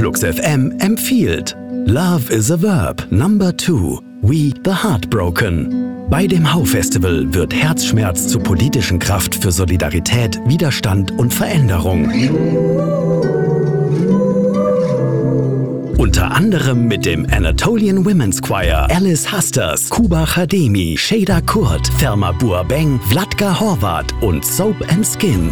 Flux FM empfiehlt Love is a Verb Number 2, We the Heartbroken. Bei dem Hau-Festival wird Herzschmerz zur politischen Kraft für Solidarität, Widerstand und Veränderung. Unter anderem mit dem Anatolian Women's Choir, Alice Hasters, Kuba Khademi, Shada Kurt, Thelma Buabeng, Vladka Horvat und Soap & Skin.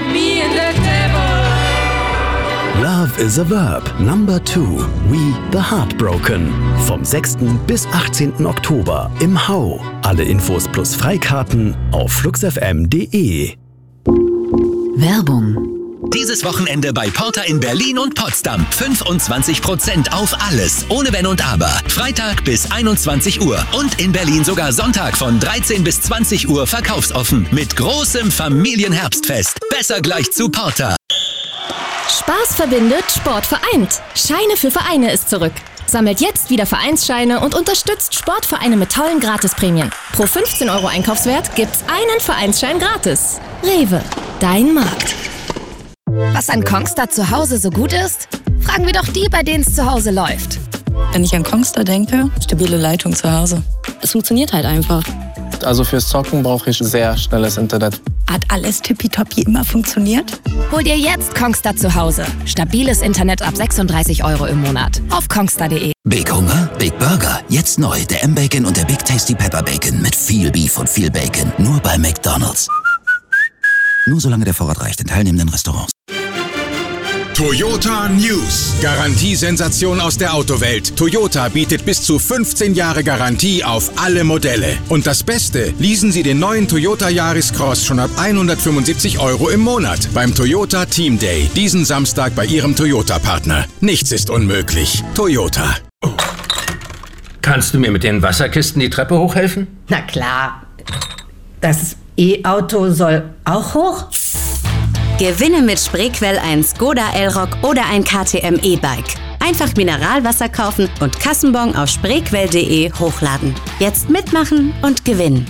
Love is a Verb Number 2, We the Heartbroken. Vom 6. bis 18. Oktober im Hau. Alle Infos plus Freikarten auf fluxfm.de. Werbung. Dieses Wochenende bei Porter in Berlin und Potsdam. 25% auf alles, ohne Wenn und Aber. Freitag bis 21 Uhr. Und in Berlin sogar Sonntag von 13 bis 20 Uhr verkaufsoffen. Mit großem Familienherbstfest. Besser gleich zu Porter. Spaß verbindet, Sport vereint. Scheine für Vereine ist zurück. Sammelt jetzt wieder Vereinsscheine und unterstützt Sportvereine mit tollen Gratisprämien. Pro 15 € Einkaufswert gibt's einen Vereinsschein gratis. Rewe, dein Markt. Was an Kongstar zu Hause so gut ist? Fragen wir doch die, bei denen es zu Hause läuft. Wenn ich an Kongstar denke, stabile Leitung zu Hause. Es funktioniert halt einfach. Also fürs Zocken brauche ich sehr schnelles Internet. Hat alles tippitoppi immer funktioniert? Hol dir jetzt Kongstar zu Hause. Stabiles Internet ab 36 € im Monat. Auf kongstar.de. Big Hunger, Big Burger. Jetzt neu. Der M-Bacon und der Big Tasty Pepper Bacon. Mit viel Beef und viel Bacon. Nur bei McDonald's. Nur solange der Vorrat reicht in teilnehmenden Restaurants. Toyota News. Garantiesensation aus der Autowelt. Toyota bietet bis zu 15 Jahre Garantie auf alle Modelle. Und das Beste, leasen Sie den neuen Toyota Yaris Cross schon ab 175 € im Monat beim Toyota Team Day. Diesen Samstag bei Ihrem Toyota-Partner. Nichts ist unmöglich. Toyota. Kannst du mir mit den Wasserkisten die Treppe hochhelfen? Na klar. Das E-Auto soll auch hoch? Gewinne mit Spreequell ein Skoda Elroq oder ein KTM E-Bike. Einfach Mineralwasser kaufen und Kassenbon auf spreequell.de hochladen. Jetzt mitmachen und gewinnen.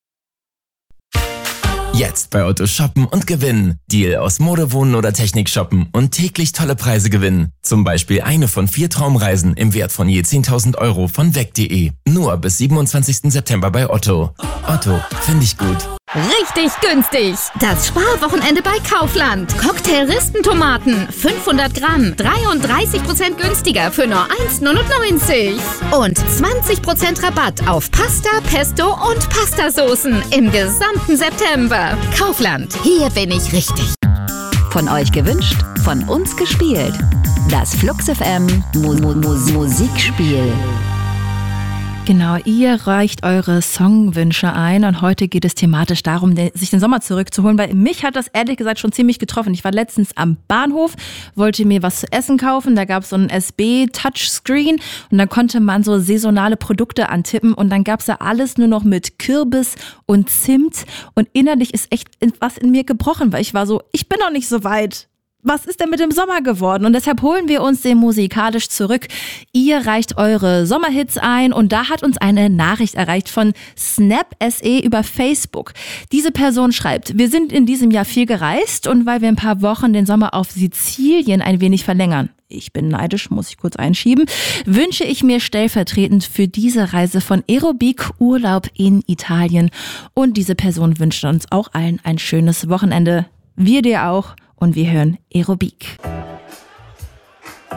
Jetzt bei Otto shoppen und gewinnen. Deal aus Mode, Wohnen oder Technik shoppen und täglich tolle Preise gewinnen. Zum Beispiel eine von 4 Traumreisen im Wert von je 10.000 € von weg.de. Nur bis 27. September bei Otto. Otto, finde ich gut. Richtig günstig. Das Sparwochenende bei Kaufland. Cocktail-Ristentomaten, 500 Gramm, 33% günstiger für nur 1,99 €. Und 20% Rabatt auf Pasta, Pesto und Pastasoßen im gesamten September. Kaufland, hier bin ich richtig. Von euch gewünscht, von uns gespielt. Das Flux FM Musikspiel. Genau, ihr reicht eure Songwünsche ein und heute geht es thematisch darum, sich den Sommer zurückzuholen, weil mich hat das ehrlich gesagt schon ziemlich getroffen. Ich war letztens am Bahnhof, wollte mir was zu essen kaufen, da gab es so ein SB-Touchscreen und dann konnte man so saisonale Produkte antippen und dann gab es da alles nur noch mit Kürbis und Zimt und innerlich ist echt was in mir gebrochen, weil ich war so, ich bin noch nicht so weit. Was ist denn mit dem Sommer geworden? Und deshalb holen wir uns den musikalisch zurück. Ihr reicht eure Sommerhits ein und da hat uns eine Nachricht erreicht von Snap SE über Facebook. Diese Person schreibt, wir sind in diesem Jahr viel gereist und weil wir ein paar Wochen den Sommer auf Sizilien ein wenig verlängern. Ich bin neidisch, muss ich kurz einschieben. Wünsche ich mir stellvertretend für diese Reise von Aerobic Urlaub in Italien. Und diese Person wünscht uns auch allen ein schönes Wochenende. Wir dir auch. Und wir hören Aerobic.